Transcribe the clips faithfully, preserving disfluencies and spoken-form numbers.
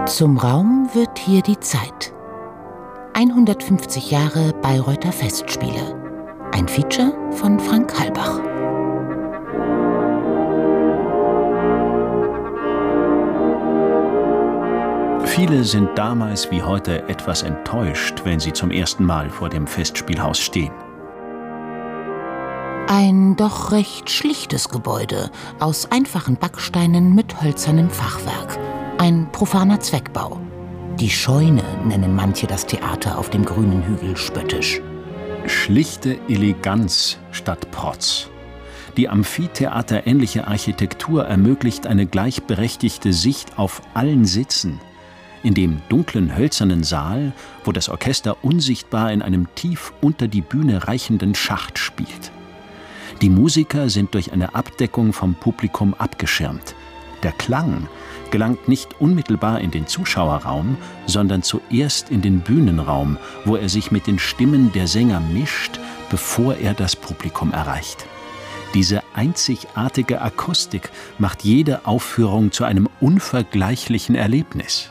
Zum Raum wird hier die Zeit. hundertfünfzig Jahre Bayreuther Festspiele. Ein Feature von Frank Halbach. Viele sind damals wie heute etwas enttäuscht, wenn sie zum ersten Mal vor dem Festspielhaus stehen. Ein doch recht schlichtes Gebäude aus einfachen Backsteinen mit hölzernem Fachwerk. Ein profaner Zweckbau. Die Scheune nennen manche das Theater auf dem grünen Hügel spöttisch. Schlichte Eleganz statt Protz. Die amphitheaterähnliche Architektur ermöglicht eine gleichberechtigte Sicht auf allen Sitzen. In dem dunklen hölzernen Saal, wo das Orchester unsichtbar in einem tief unter die Bühne reichenden Schacht spielt. Die Musiker sind durch eine Abdeckung vom Publikum abgeschirmt. Der Klang gelangt nicht unmittelbar in den Zuschauerraum, sondern zuerst in den Bühnenraum, wo er sich mit den Stimmen der Sänger mischt, bevor er das Publikum erreicht. Diese einzigartige Akustik macht jede Aufführung zu einem unvergleichlichen Erlebnis.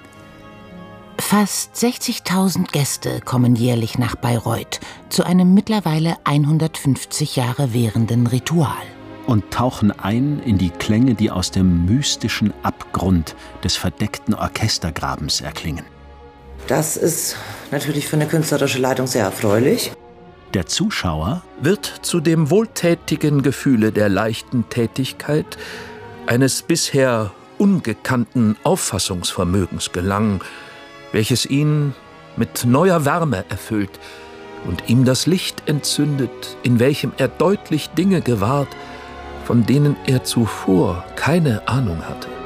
Fast sechzigtausend Gäste kommen jährlich nach Bayreuth zu einem mittlerweile hundertfünfzig Jahre währenden Ritual. Und tauchen ein in die Klänge, die aus dem mystischen Abgrund des verdeckten Orchestergrabens erklingen. Das ist natürlich für eine künstlerische Leitung sehr erfreulich. Der Zuschauer wird zu dem wohltätigen Gefühle der leichten Tätigkeit, eines bisher ungekannten Auffassungsvermögens gelangen, welches ihn mit neuer Wärme erfüllt und ihm das Licht entzündet, in welchem er deutlich Dinge gewahrt, von denen er zuvor keine Ahnung hatte.